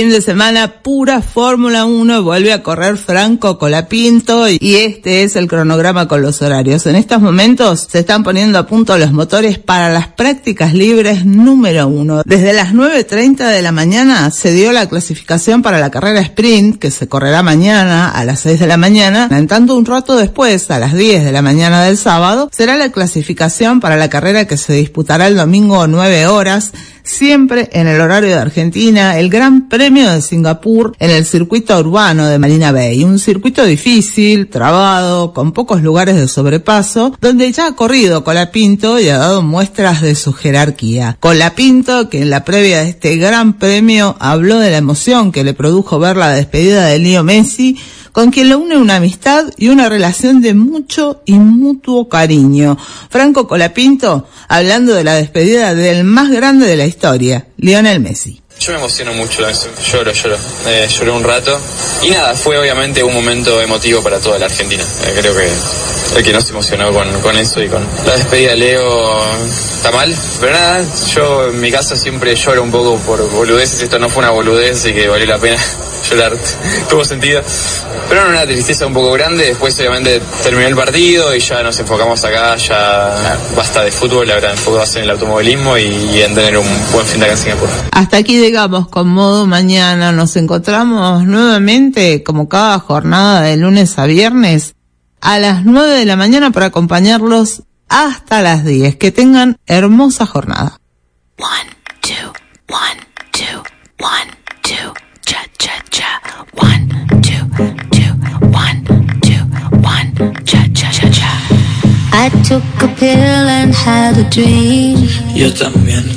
Fin de semana, pura Fórmula 1, vuelve a correr Franco Colapinto y este es el cronograma con los horarios. En estos momentos se están poniendo a punto los motores para las prácticas libres número 1. Desde las 9:30 de la mañana se dio la clasificación para la carrera sprint, que se correrá mañana a las 6 de la mañana. En tanto, un rato después, a las 10 de la mañana del sábado, será la clasificación para la carrera que se disputará el domingo 9 horas, siempre en el horario de Argentina, el Gran Premio de Singapur en el circuito urbano de Marina Bay. Un circuito difícil, trabado, con pocos lugares de sobrepaso, donde ya ha corrido Colapinto y ha dado muestras de su jerarquía. Colapinto, que en la previa de este Gran Premio habló de la emoción que le produjo ver la despedida de Leo Messi, con quien le une una amistad y una relación de mucho y mutuo cariño. Franco Colapinto, hablando de la despedida del más grande de la historia, Lionel Messi. Yo me emociono mucho, lloro. Lloré un rato. Y nada, fue obviamente un momento emotivo para toda la Argentina. Creo que el que no se emocionó con eso y con la despedida de Leo está mal. Pero nada, yo en mi caso siempre lloro un poco por boludeces. Esto no fue una boludez, así que valió la pena llorar. Tuvo sentido. Pero no, una tristeza un poco grande. Después obviamente terminó el partido y ya nos enfocamos acá. Ya basta de fútbol, ahora enfocados en el automovilismo y en tener un buen fin de acá en Singapur. Hasta aquí llegamos con Modo Mañana. Nos encontramos nuevamente como cada jornada de lunes a viernes a las 9 de la mañana para acompañarlos hasta las 10. Que tengan hermosa jornada. 1, 2, 1, 2, 1, 2, cha, cha, cha. 1, 2, 2, 1, 2, 1, cha, cha, cha, cha. I took a pill and had a dream. Yo también.